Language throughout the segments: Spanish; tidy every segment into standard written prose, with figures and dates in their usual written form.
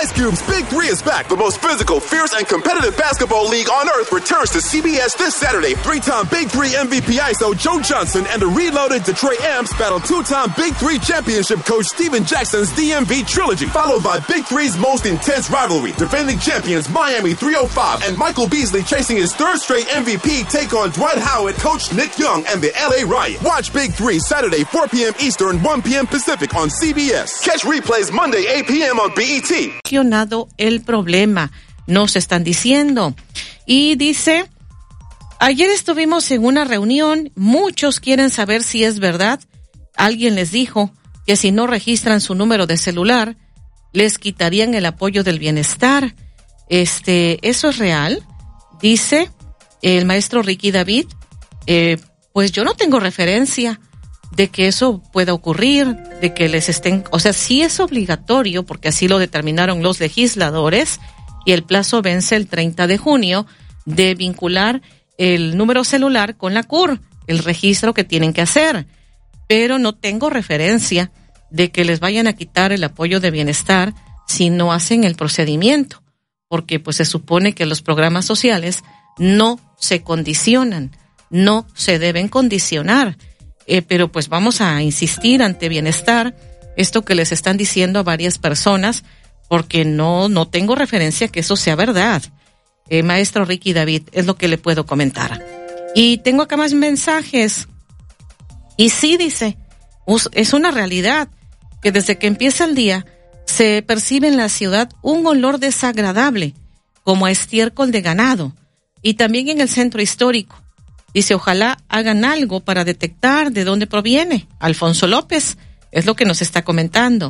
Ice Cube's Big Three is back. The most physical, fierce, and competitive basketball league on earth returns to CBS this Saturday. Three-time Big Three MVP ISO Joe Johnson and the reloaded Detroit Amps battle two-time Big Three championship coach Steven Jackson's DMV trilogy, followed by Big Three's most intense rivalry. Defending champions Miami 305 and Michael Beasley chasing his third straight MVP take on Dwight Howard, coach Nick Young, and the LA Riot. Watch Big Three Saturday 4 p.m. Eastern, 1 p.m. Pacific on CBS. Catch replays Monday 8 p.m. on BET. El problema, nos están diciendo. Y dice, ayer estuvimos en una reunión, muchos quieren saber si es verdad. Alguien les dijo que si no registran su número de celular, les quitarían el apoyo del bienestar. ¿Eso es real? Dice el maestro Ricky David. Pues yo no tengo referencia de que eso pueda ocurrir, de que les estén, o sea, sí es obligatorio, porque así lo determinaron los legisladores, y el plazo vence el 30 de junio, de vincular el número celular con la CUR, el registro que tienen que hacer. Pero no tengo referencia de que les vayan a quitar el apoyo de bienestar si no hacen el procedimiento, porque pues se supone que los programas sociales no se condicionan, no se deben condicionar. Pero pues vamos a insistir ante bienestar, esto que les están diciendo a varias personas, porque no tengo referencia que eso sea verdad. Maestro Ricky David, es lo que le puedo comentar. Y tengo acá más mensajes. Y sí, dice, es una realidad que desde que empieza el día se percibe en la ciudad un olor desagradable, como a estiércol de ganado, y también en el centro histórico. Dice, ojalá hagan algo para detectar de dónde proviene. Alfonso López, es lo que nos está comentando.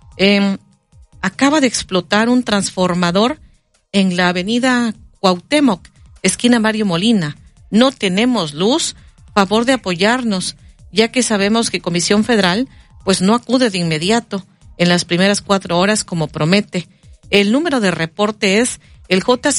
Acaba de explotar un transformador en la avenida Cuauhtémoc, esquina Mario Molina. No tenemos luz, favor de apoyarnos, ya que sabemos que Comisión Federal pues no acude de inmediato en las primeras 4 horas como promete. El número de reporte es el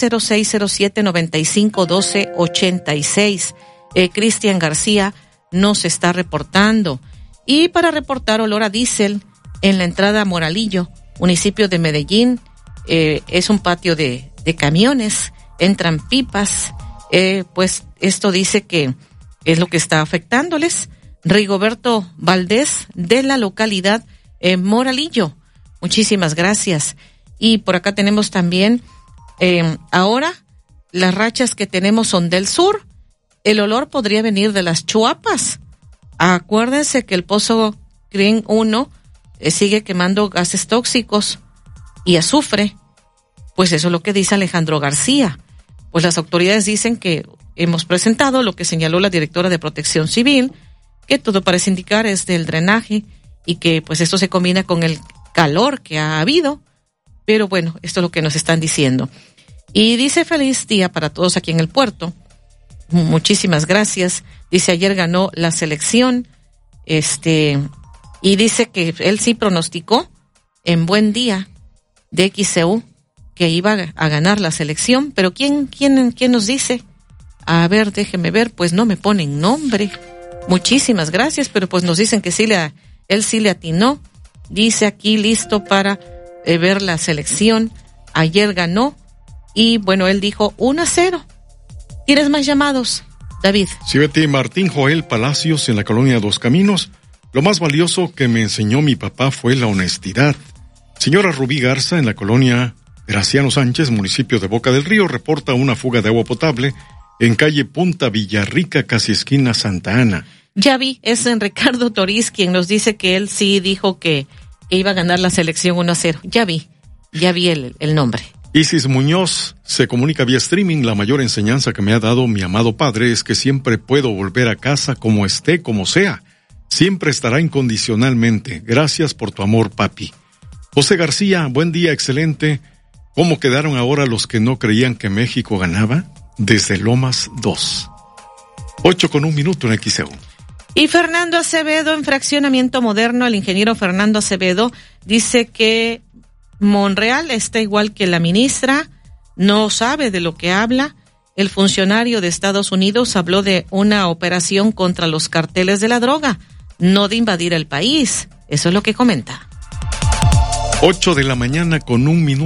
J0607-951286. Cristian García nos está reportando. Y para reportar olor a diésel en la entrada a Moralillo, municipio de Medellín, es un patio de camiones, entran pipas, pues esto dice que es lo que está afectándoles. Rigoberto Valdés, de la localidad Moralillo, muchísimas gracias. Y por acá tenemos también, ahora las rachas que tenemos son del sur. El olor podría venir de las Chuapas. Acuérdense que el pozo Green 1 sigue quemando gases tóxicos y azufre. Pues eso es lo que dice Alejandro García. Pues las autoridades dicen que hemos presentado lo que señaló la directora de Protección Civil, que todo parece indicar es del drenaje y que pues esto se combina con el calor que ha habido. Pero bueno, esto es lo que nos están diciendo. Y dice feliz día para todos aquí en el puerto. Muchísimas gracias. Dice ayer ganó la selección, y dice que él sí pronosticó en buen día de XCU que iba a ganar la selección, pero ¿quién nos dice? A ver, déjeme ver, pues no me ponen nombre. Muchísimas gracias, pero pues nos dicen que él sí le atinó. Dice aquí listo para ver la selección. Ayer ganó y bueno, él dijo 1-0. ¿Tienes más llamados, David? Sí, Betty. Martín Joel Palacios, en la colonia Dos Caminos. Lo más valioso que me enseñó mi papá fue la honestidad. Señora Rubí Garza, en la colonia Graciano Sánchez, municipio de Boca del Río, reporta una fuga de agua potable en calle Punta Villarrica, casi esquina Santa Ana. Ya vi, es en Ricardo Toriz quien nos dice que él sí dijo que iba a ganar la selección 1-0. Ya vi el nombre. Isis Muñoz se comunica vía streaming. La mayor enseñanza que me ha dado mi amado padre es que siempre puedo volver a casa como esté, como sea. Siempre estará incondicionalmente. Gracias por tu amor, papi. José García, buen día, excelente. ¿Cómo quedaron ahora los que no creían que México ganaba? Desde Lomas 2. 8:01 en XEU. Y Fernando Acevedo, en Fraccionamiento Moderno, el ingeniero Fernando Acevedo dice que Monreal está igual que la ministra, no sabe de lo que habla. El funcionario de Estados Unidos habló de una operación contra los carteles de la droga, no de invadir el país. Eso es lo que comenta. 8:01 con 1 minuto.